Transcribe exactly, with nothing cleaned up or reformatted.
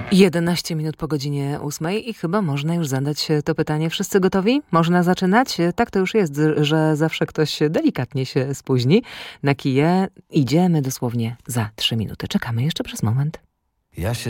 jedenaście minut po godzinie ósmej i chyba można już zadać to pytanie. Wszyscy gotowi? Można zaczynać? Tak to już jest, że zawsze ktoś delikatnie się spóźni. Na kije idziemy dosłownie za trzy minuty. Czekamy jeszcze przez moment. Ja się